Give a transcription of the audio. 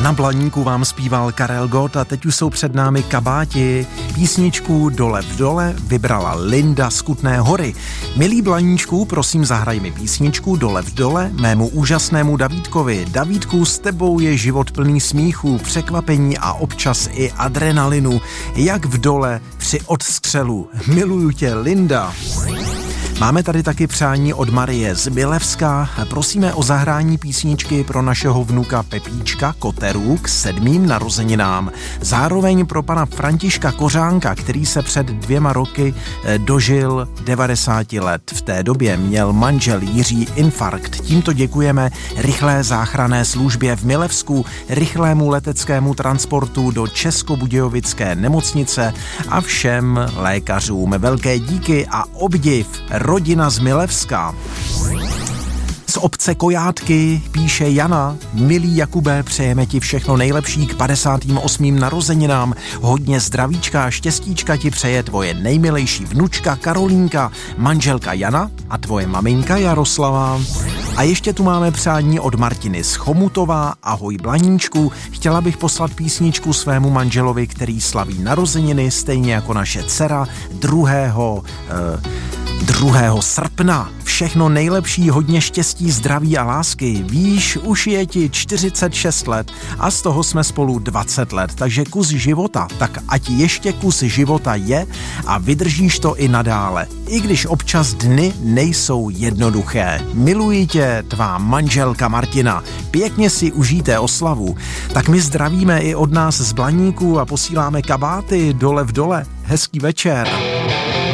Na Blaníku vám zpíval Karel Gott a teď už jsou před námi kabáti. Písničku Dole v dole vybrala Linda z Kutné Hory. Milý Blaníčku, prosím zahraj mi písničku Dole v dole mému úžasnému Davídkovi. Davídku, s tebou je život plný smíchu, překvapení a občas i adrenalinu. Jak v dole při odstřelu. Miluju tě, Linda. Máme tady taky přání od Marie z Milevska. Prosíme o zahrání písničky pro našeho vnuka Pepíčka Koteru k 7. narozeninám. Zároveň pro pana Františka Kořánka, který se před 2 roky dožil 90 let. V té době měl manžel Jiří infarkt. Tímto děkujeme rychlé záchranné službě v Milevsku, rychlému leteckému transportu do Českobudějovické nemocnice a všem lékařům. Velké díky a obdiv. Rodina z Milevska. Z obce Kojátky píše Jana. Milý Jakube, přejeme ti všechno nejlepší k 58. narozeninám. Hodně zdravíčka a štěstíčka ti přeje tvoje nejmilejší vnučka Karolínka, manželka Jana a tvoje maminka Jaroslava. A ještě tu máme přání od Martiny z Chomutova. Ahoj Blaníčku, chtěla bych poslat písničku svému manželovi, který slaví narozeniny, stejně jako naše dcera 2. srpna. Všechno nejlepší, hodně štěstí, zdraví a lásky. Víš, už je ti 46 let a z toho jsme spolu 20 let, takže kus života, tak ať ještě kus života je a vydržíš to i nadále. I když občas dny nejsou jednoduché. Miluji tě, tvá manželka Martina. Pěkně si užijte oslavu. Tak my zdravíme i od nás z Blaníku a posíláme kabáty dole v dole. Hezký večer.